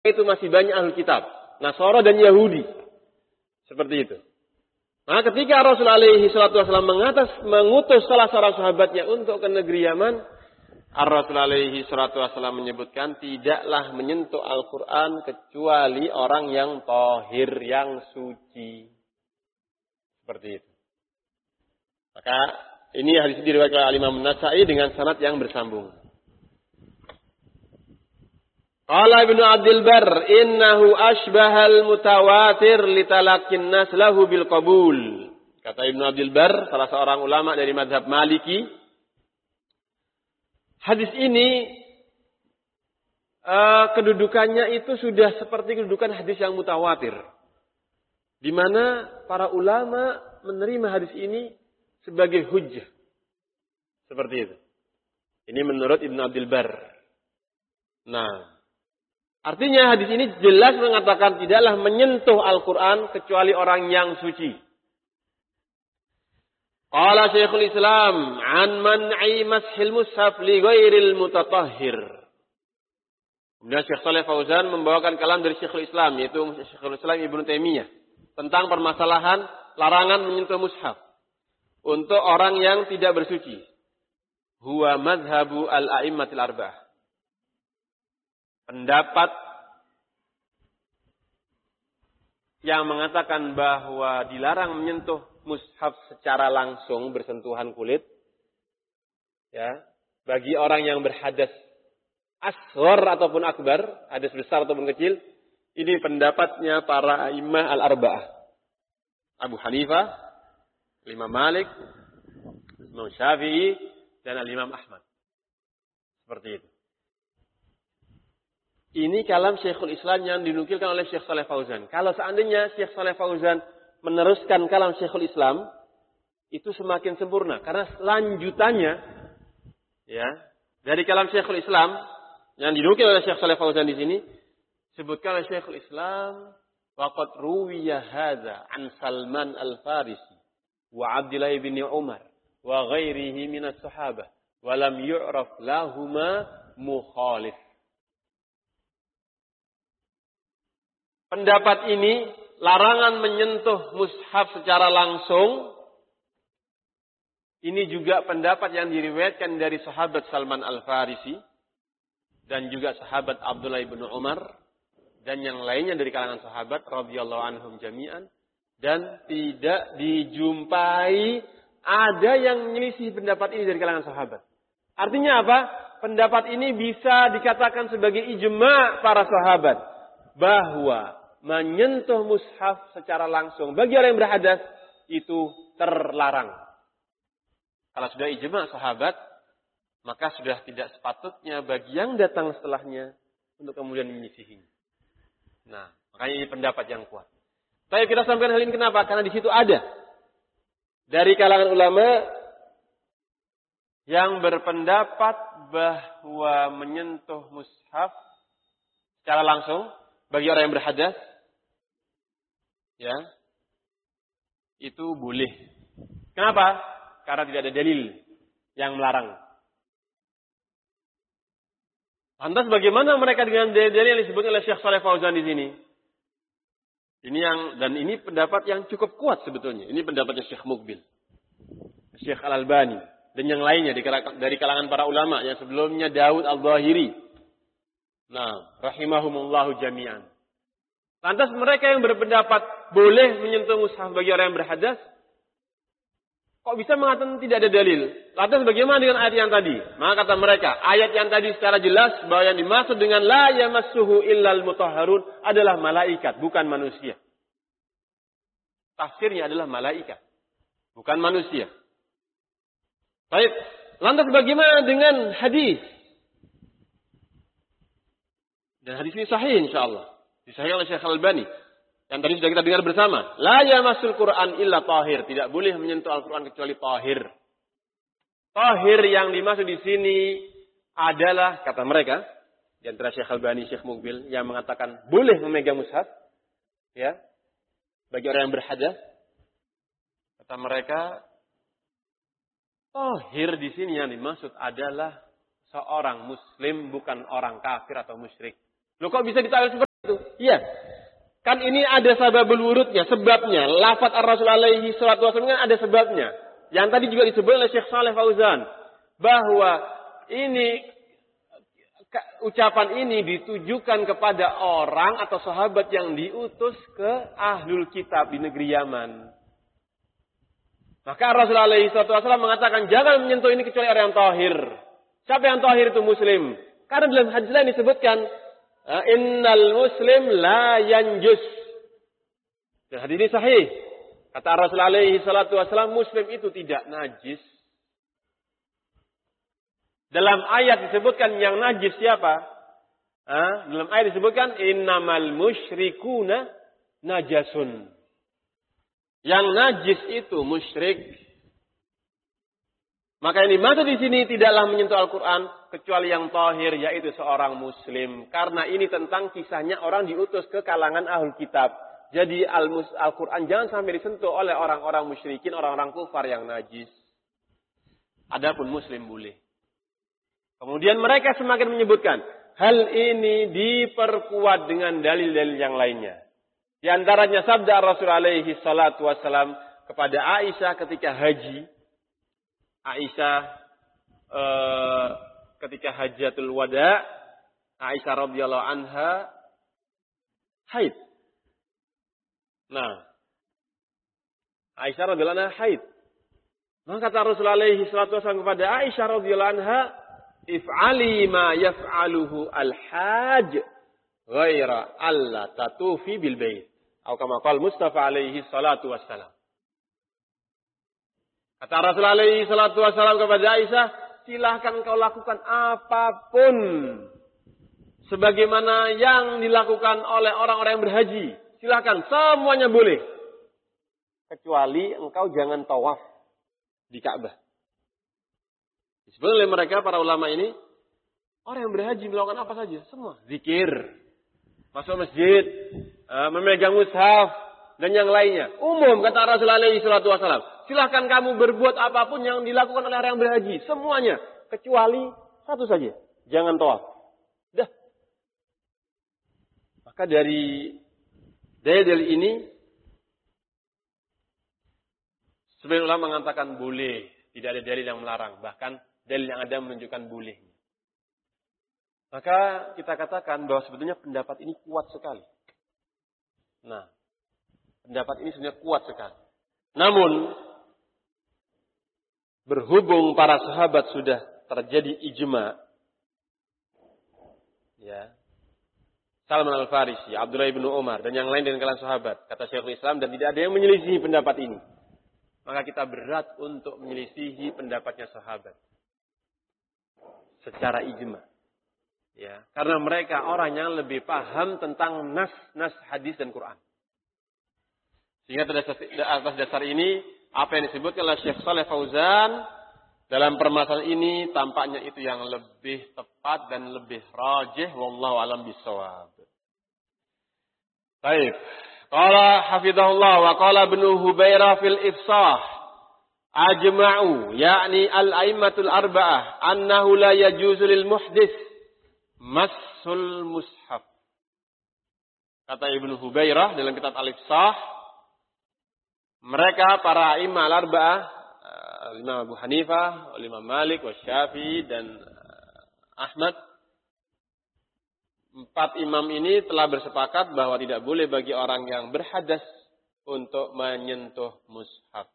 itu masih banyak ahli kitab, Nasara dan Yahudi. Seperti itu. Nah, ketika Rasulullah SAW mengutus salah seorang sahabatnya untuk ke negeri Yaman, Rasulullah SAW menyebutkan tidaklah menyentuh Al-Quran kecuali orang yang tahir, yang suci. Seperti itu. Maka ini hadis diriwayatkan oleh Imam An-Nasa'i dengan sanad yang bersambung. Qala Ibnu Abdul Barr, innahu asbahal mutawatir litalakin nas lahu bil qabul. Kata Ibnu Abdul Barr, salah seorang ulama dari mazhab Maliki, hadis ini kedudukannya itu sudah seperti kedudukan hadis yang mutawatir. Di mana para ulama menerima hadis ini sebagai hujjah. Seperti itu. Ini menurut Ibnu Abdul Barr. Nah, artinya hadis ini jelas mengatakan tidaklah menyentuh Al-Quran kecuali orang yang suci. Qala Syekhul Islam an man'i mashil mushaf li ghairil mutatahhir. Kemudian Syekh Shalih Fauzan membawakan kalam dari Syekhul Islam, yaitu Syekhul Islam Ibnu Taimiyah, tentang permasalahan larangan menyentuh mushaf untuk orang yang tidak bersuci. Huwa madhabu al-a'immatil arba'ah. Pendapat yang mengatakan bahwa dilarang menyentuh mushaf secara langsung bersentuhan kulit, ya, bagi orang yang berhadas asghar ataupun akbar, hadas besar ataupun kecil, ini pendapatnya para a'immah al-arba'ah. Abu Hanifah, Imam Malik, Imam Syafi'i, dan Imam Ahmad. Seperti itu. Ini kalam Syekhul Islam yang dinukilkan oleh Syekh Shalih Fauzan. Kalau seandainya Syekh Shalih Fauzan meneruskan kalam Syekhul Islam, itu semakin sempurna. Karena lanjutannya, ya, dari kalam Syekhul Islam yang dinukil oleh Syekh Shalih Fauzan di sini, sebutkan oleh Syekhul Islam, waqad ruwiya hadza an Salman al-Farisi wa Abdullah bin Umar wa ghairihi minas sahabah wa lam yu'raf lahuma mukhalif. Pendapat ini, larangan menyentuh mushaf secara langsung, ini juga pendapat yang diriwayatkan dari sahabat Salman al-Farisi dan juga sahabat Abdullah bin Umar dan yang lainnya dari kalangan sahabat radhiyallahu anhum jami'an, dan tidak dijumpai ada yang menyelisih pendapat ini dari kalangan sahabat. Artinya apa? Pendapat ini bisa dikatakan sebagai ijma' para sahabat bahwa menyentuh mushaf secara langsung bagi orang yang berhadas itu terlarang. Kalau sudah ijma' sahabat, maka sudah tidak sepatutnya bagi yang datang setelahnya untuk kemudian menyisihinya. Nah, makanya ini pendapat yang kuat. Tapi kita sampaikan hal ini kenapa? Karena di situ ada dari kalangan ulama yang berpendapat bahwa menyentuh mushaf secara langsung bagi orang yang berhadas, ya, itu boleh. Kenapa? Karena tidak ada dalil yang melarang. Lantas bagaimana mereka dengan dalil yang disebut oleh Syekh Shalih Fauzan di sini? Ini pendapat yang cukup kuat sebetulnya. Ini pendapatnya Syekh Muqbil, Syekh Al-Albani, dan yang lainnya dari kalangan para ulama yang sebelumnya Daud Al-Zahiri. Nah, rahimahumullahu jami'an. Lantas mereka yang berpendapat boleh menyentuh mushaf bagi orang yang berhadas, kok bisa mengatakan tidak ada dalil? Lantas bagaimana dengan ayat yang tadi? Maka kata mereka, ayat yang tadi secara jelas bahwa yang dimaksud dengan la yamassuhu illal mutahharun adalah malaikat, bukan manusia. Tafsirnya adalah malaikat, bukan manusia. Baik, lantas bagaimana dengan hadis? Dan hadis ini sahih insyaallah. Disahihkan oleh Syekh Al-Albani. Yang tadi sudah kita dengar bersama. La yamassul Qur'an illa tahir. Tidak boleh menyentuh Al-Quran kecuali tahir. Tahir yang dimaksud di sini adalah, kata mereka, di antara Syekh Al-Albani, Syekh Muqbil, yang mengatakan boleh memegang mushaf, ya, bagi orang yang berhadas. Kata mereka, tahir di sini yang dimaksud adalah seorang muslim, bukan orang kafir atau musyrik. Loh, kok bisa ditakwil seperti itu? Iya. Kan ini ada sababul wurudnya, sebabnya. Lafaz ar-Rasul alaihi salatu wasallam kan ada sebabnya. Yang tadi juga disebut oleh Syekh Shalih Fauzan. Bahwa ini, ucapan ini ditujukan kepada orang atau sahabat yang diutus ke ahlul kitab di negeri Yaman. Maka Rasul alaihi salatu wasallam mengatakan, jangan menyentuh ini kecuali orang yang tahir. Siapa yang tahir itu muslim? Karena dalam hadis lain disebutkan, innal muslim la yanjus. Dan hadis ini sahih. Kata Rasul alaihi salatu wasallam, muslim itu tidak najis. Dalam ayat disebutkan yang najis siapa? Dalam ayat disebutkan innamal musyrikuna najasun. Yang najis itu musyrik. Maka yang dimaksud di sini tidaklah menyentuh Al-Quran kecuali yang tahir, yaitu seorang muslim. Karena ini tentang kisahnya orang diutus ke kalangan ahlul kitab. Jadi Al-Quran jangan sampai disentuh oleh orang-orang musyrikin, orang-orang kufar yang najis. Adapun muslim boleh. Kemudian mereka semakin menyebutkan, hal ini diperkuat dengan dalil-dalil yang lainnya. Di antaranya sabda Rasul alaihi salatu wassalam kepada Aisyah ketika haji. Aisyah ketika hajatul wada, Aisyah radhiyallahu anha haid. Nah, Aisyah radhiyallahu anha haid. Maka kata Rasul alaihi salatu wassalam kepada Aisyah radhiyallahu anha, if'ali ma yaf'aluhu al-hajj ghaira alla tatufi bil bait. Atau kama qala Mustafa alaihi salatu wassalam. Kata Rasul alaihi salatu wassalam kepada Aisyah, silahkan kau lakukan apapun sebagaimana yang dilakukan oleh orang-orang yang berhaji. Silahkan, semuanya boleh. Kecuali engkau jangan tawaf di Ka'bah. Disebut oleh mereka, para ulama ini, orang yang berhaji melakukan apa saja? Semua. Zikir, masuk masjid, memegang mushaf, dan yang lainnya. Umum, kata Rasulullah SAW. Silahkan kamu berbuat apapun yang dilakukan oleh orang yang berhaji. Semuanya. Kecuali satu saja. Jangan tawaf. Dah. Maka dari dalil ini, sebagian ulama mengatakan boleh. Tidak ada dalil yang melarang. Bahkan dalil yang ada menunjukkan bolehnya. Maka kita katakan bahwa sebetulnya pendapat ini kuat sekali. Nah, pendapat ini sebenarnya kuat sekali. Namun, berhubung para sahabat sudah terjadi ijma, ya, Salman Al-Farisi, Abdullah bin Umar, dan yang lain dengan kalangan sahabat, kata Syekhul Islam, dan tidak ada yang menyelisihi pendapat ini. Maka kita berat untuk menyelisihi pendapatnya sahabat. Secara ijma. Ya, karena mereka orang yang lebih paham tentang nas hadis dan Quran. Sehingga atas dasar ini, apa yang disebutkan oleh Syekh Shalih Fauzan dalam permasalahan ini tampaknya itu yang lebih tepat dan lebih rajih, wallahu alam bissawab. Baik. Qala hafizahullah wa qala Ibn Hubairah fil ifsah ajma'u yakni al-aimmatul arba'ah annahu la yajuzu lil muhdits massul mushaf. Kata Ibn Hubairah dalam kitab Al-Ifsah, mereka para imam al-arba'ah, Imam Abu Hanifah, Imam Malik, Syafi'i dan Ahmad, 4 imam ini telah bersepakat bahwa tidak boleh bagi orang yang berhadas untuk menyentuh mushaf.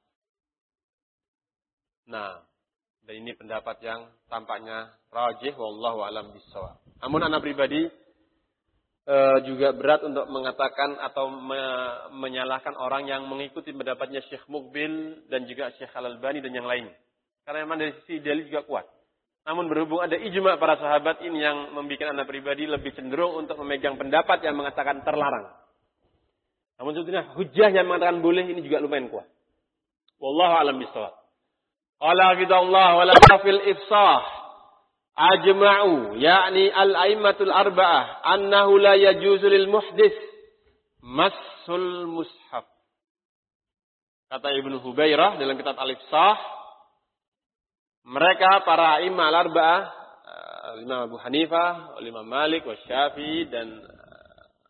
Nah, dan ini pendapat yang tampaknya rajih, wallahu alam bissawab. Namun anak pribadi juga berat untuk mengatakan atau menyalahkan orang yang mengikuti pendapatnya Syekh Muqbil dan juga Syekh Al-Albani dan yang lainnya. Karena memang dari sisi dalil juga kuat. Namun berhubung ada ijma para sahabat ini yang membuat anak pribadi lebih cenderung untuk memegang pendapat yang mengatakan terlarang. Namun sebetulnya hujah yang mengatakan boleh ini juga lumayan kuat. Wallahu a'lam bishawab. Qala hafizahullah wa la fil ifsah ajma'u yakni al-aimmatul arba'ah annahu la yajuzu lil muhdits massul mushaf. Kata Ibnu Hubairah dalam kitab Al-Ifsah, mereka para imam al-arba'ah, Imam Abu Hanifah, Imam Malik, Syafi'i dan